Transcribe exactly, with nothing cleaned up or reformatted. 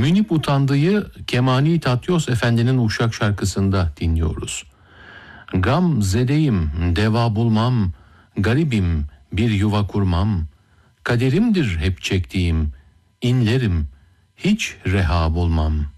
Münip Utandı'yı Kemani Tatyos Efendi'nin Uşak şarkısında dinliyoruz. Gam zedeyim, deva bulmam, garibim, bir yuva kurmam. Kaderimdir hep çektiğim, inlerim, hiç reha bulmam.